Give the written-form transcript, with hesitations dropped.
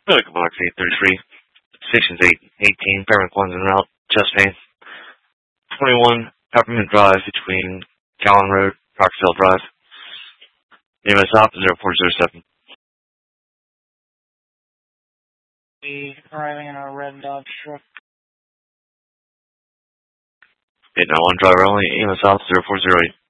Medical Box 833, Stations 818, Paramount One's en route, chest pain. 21, Peppermint Drive between Callan Road, Roxdale Drive. EMS op 0407. Arriving in a red Dodge truck. 891 driver only, EMS op 0408.